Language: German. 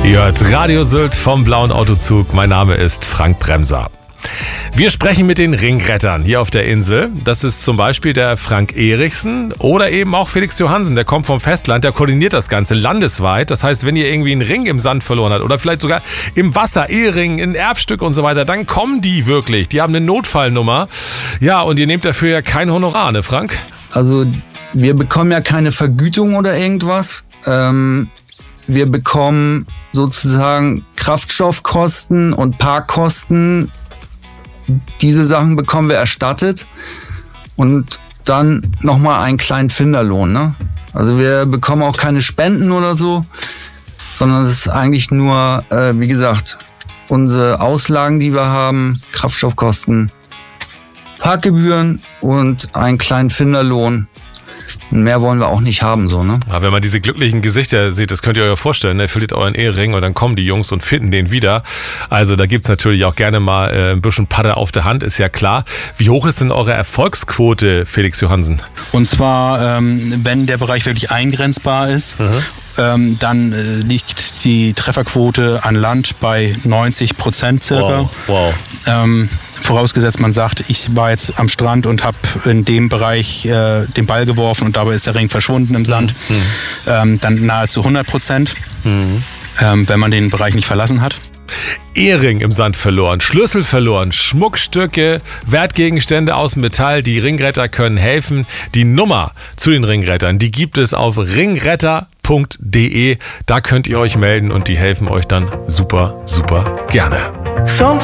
Ihr hört Radio Sylt vom Blauen Autozug. Mein Name ist Frank Bremser. Wir sprechen mit den Ringrettern hier auf der Insel. Das ist zum Beispiel der Frank Erichsen oder eben auch Felix Johansen. Der kommt vom Festland, der koordiniert das Ganze landesweit. Das heißt, wenn ihr irgendwie einen Ring im Sand verloren habt oder vielleicht sogar im Wasser, Ehering, ein Erbstück und so weiter, dann kommen die wirklich. Die haben eine Notfallnummer. Ja, und ihr nehmt dafür ja kein Honorar, ne Frank? Also wir bekommen ja keine Vergütung oder irgendwas. Wir bekommen sozusagen Kraftstoffkosten und Parkkosten. Diese Sachen bekommen wir erstattet und dann nochmal einen kleinen Finderlohn. Ne? Also wir bekommen auch keine Spenden oder so, sondern es ist eigentlich nur, wie gesagt, unsere Auslagen, die wir haben, Kraftstoffkosten, Parkgebühren und einen kleinen Finderlohn. Mehr wollen wir auch nicht haben, so, ne? Ja, wenn man diese glücklichen Gesichter sieht, das könnt ihr euch ja vorstellen, ne? Ihr verliert euren Ehering und dann kommen die Jungs und finden den wieder. Also da gibt's natürlich auch gerne mal ein bisschen Patte auf der Hand, ist ja klar. Wie hoch ist denn eure Erfolgsquote, Felix Johansen? Und zwar, wenn der Bereich wirklich eingrenzbar ist, dann liegt die Trefferquote an Land bei 90% circa. Wow. Vorausgesetzt, man sagt, ich war jetzt am Strand und habe in dem Bereich den Ball geworfen und dabei ist der Ring verschwunden im Sand. Dann nahezu 100%, wenn man den Bereich nicht verlassen hat. Ehering im Sand verloren, Schlüssel verloren, Schmuckstücke, Wertgegenstände aus Metall. Die Ringretter können helfen. Die Nummer zu den Ringrettern, die gibt es auf ringretter.de. Da könnt ihr euch melden und die helfen euch dann super, super gerne.